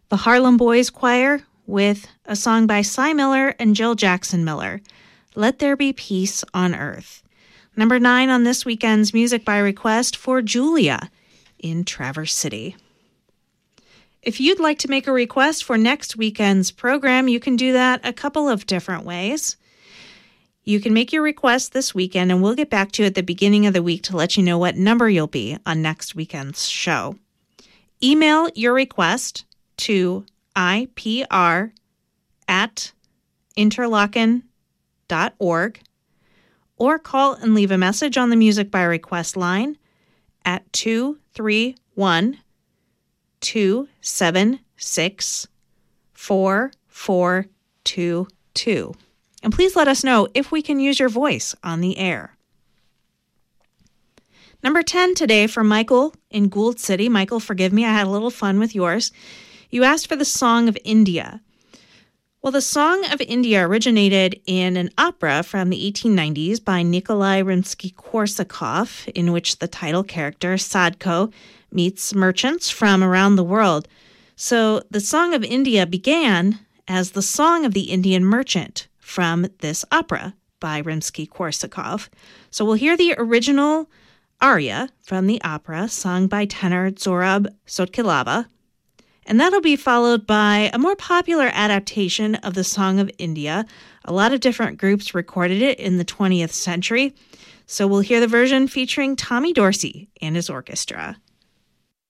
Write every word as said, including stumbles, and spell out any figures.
the Harlem Boys Choir with a song by Cy Miller and Jill Jackson Miller, Let There Be Peace on Earth. Number nine on this weekend's Music by Request for Julia in Traverse City. If you'd like to make a request for next weekend's program, you can do that a couple of different ways. You can make your request this weekend, and we'll get back to you at the beginning of the week to let you know what number you'll be on next weekend's show. Email your request to ipr at interlochen dot org or call and leave a message on the Music by Request line at two three one, two seven six, four four two two. And please let us know if we can use your voice on the air. Number ten today for Michael in Gould City. Michael, forgive me, I had a little fun with yours. You asked for the Song of India. Well, the Song of India originated in an opera from the eighteen nineties by Nikolai Rimsky-Korsakov, in which the title character, Sadko, meets merchants from around the world. So the Song of India began as the Song of the Indian Merchant from this opera by Rimsky-Korsakov. So we'll hear the original aria from the opera sung by tenor Zorab Sotkilava, and that'll be followed by a more popular adaptation of the Song of India. A lot of different groups recorded it in the twentieth century. So we'll hear the version featuring Tommy Dorsey and his orchestra.